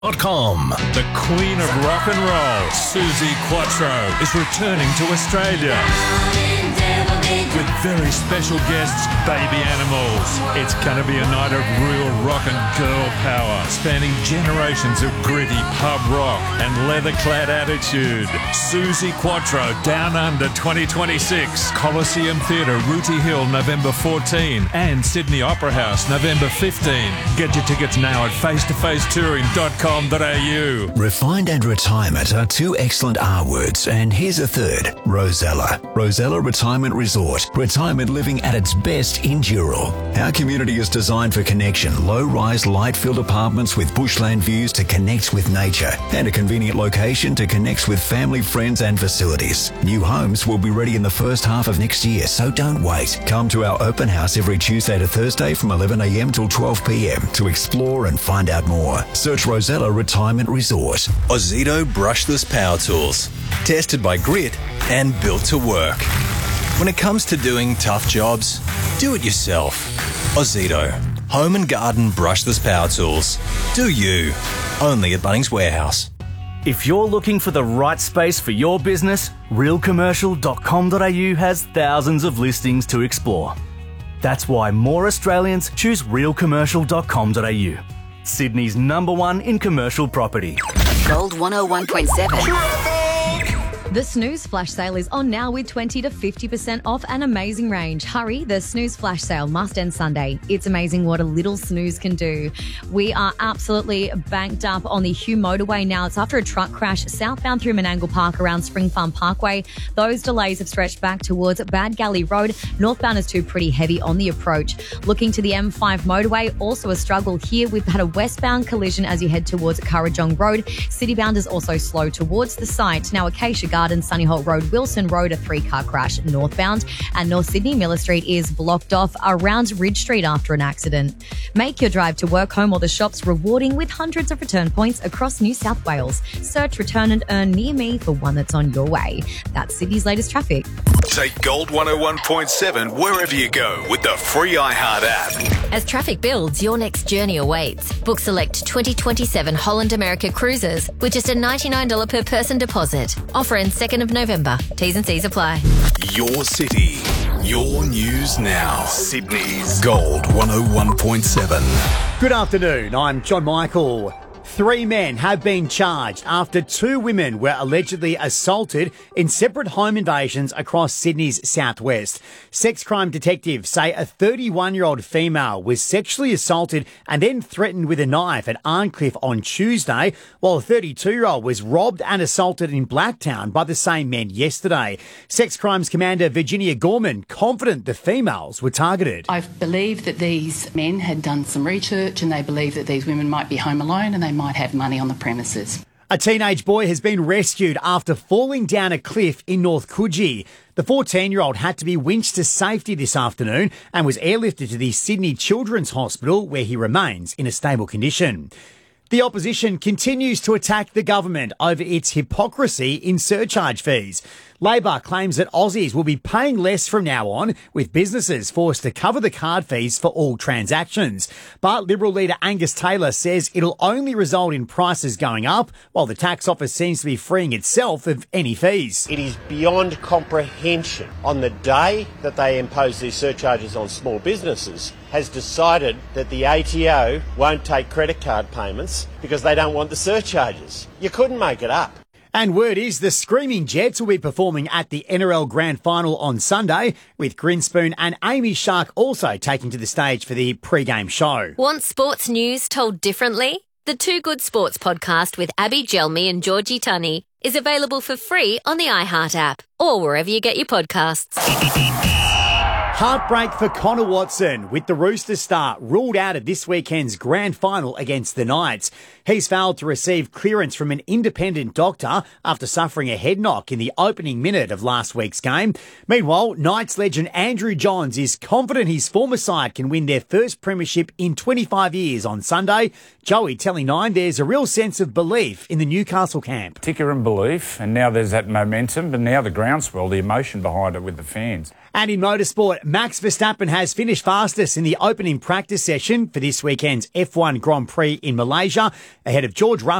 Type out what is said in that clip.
Com. The Queen of Rock and Roll, Suzi Quatro, is returning to Australia with very special guests, Baby Animals. It's going to be a night of real rock and girl power, spanning generations of gritty pub rock and leather-clad attitude. Suzi Quatro, Down Under 2026, Coliseum Theatre, Rooty Hill, November 14, and Sydney Opera House, November 15. Get your tickets now at facetofacetouring.com.au. Refined and retirement are two excellent R words, and here's a third, Rosella. Rosella Retirement Resort. Retirement living at its best in Dural. Our community is designed for connection, low-rise, light-filled apartments with bushland views to connect with nature, and a convenient location to connect with family, friends and facilities. New homes will be ready in the first half of next year, so don't wait. Come to our open house every Tuesday to Thursday from 11 a.m. till 12 p.m. to explore and find out more. Search Rosella Retirement Resort. Ozito brushless power tools. Tested by Grit and built to work. When it comes to doing tough jobs, do it yourself. Ozito. Home and garden brushless power tools. Do you. Only at Bunnings Warehouse. If you're looking for the right space for your business, realcommercial.com.au has thousands of listings to explore. That's why more Australians choose realcommercial.com.au. Sydney's #1 in commercial property. Gold 101.7. The Snooze Flash Sale is on now with 20 to 50% off an amazing range. Hurry, the Snooze Flash Sale must end Sunday. It's amazing what a little snooze can do. We are absolutely banked up on the Hugh motorway now. It's after a truck crash southbound through Menangle Park around Spring Farm Parkway. Those delays have stretched back towards Bad Galley Road. Northbound is too pretty heavy on the approach. Looking to the M5 motorway, also a struggle here. We've had a westbound collision as you head towards Currajong Road. Citybound is also slow towards the site. Now Acacia Garden, Sunny Holt Road, Wilson Road, a 3-car crash northbound. And North Sydney, Miller Street is blocked off around Ridge Street after an accident. Make your drive to work, home or the shops rewarding with hundreds of return points across New South Wales. Search Return and Earn near me for one that's on your way. That's Sydney's latest traffic. Take Gold 101.7 wherever you go with the free iHeart app. As traffic builds, your next journey awaits. Book select 2027 Holland America cruises with just a $99 per person deposit. Offer ends 2nd of November. T's and C's apply. Your city, your news now. Sydney's Gold 101.7. Good afternoon, I'm John Michael. 3 men have been charged after 2 women were allegedly assaulted in separate home invasions across Sydney's southwest. Sex crime detectives say a 31-year-old female was sexually assaulted and then threatened with a knife at Arncliffe on Tuesday, while a 32-year-old was robbed and assaulted in Blacktown by the same men yesterday. Sex crimes commander Virginia Gorman confident the females were targeted. I believe that these men had done some research and they believe that these women might be home alone and they might have money on the premises. A teenage boy has been rescued after falling down a cliff in North Coogee. The 14-year-old had to be winched to safety this afternoon and was airlifted to the Sydney Children's Hospital, where he remains in a stable condition. The opposition continues to attack the government over its hypocrisy in surcharge fees. Labor claims that Aussies will be paying less from now on, with businesses forced to cover the card fees for all transactions. But Liberal leader Angus Taylor says it'll only result in prices going up, while the tax office seems to be freeing itself of any fees. It is beyond comprehension. On the day that they impose these surcharges on small businesses, has decided that the ATO won't take credit card payments because they don't want the surcharges. You couldn't make it up. And word is the Screaming Jets will be performing at the NRL Grand Final on Sunday, with Grinspoon and Amy Shark also taking to the stage for the pre-game show. Want sports news told differently? The Too Good Sports podcast with Abby Gelmi and Georgie Tunney is available for free on the iHeart app or wherever you get your podcasts. Heartbreak for Connor Watson, with the Roosters star ruled out of this weekend's grand final against the Knights. He's failed to receive clearance from an independent doctor after suffering a head knock in the opening minute of last week's game. Meanwhile, Knights legend Andrew Johns is confident his former side can win their first premiership in 25 years on Sunday. Joey telling Nine there's a real sense of belief in the Newcastle camp. Ticker and belief, and now there's that momentum, but now the groundswell, the emotion behind it with the fans. And in motorsport, Max Verstappen has finished fastest in the opening practice session for this weekend's F1 Grand Prix in Malaysia, ahead of George Russell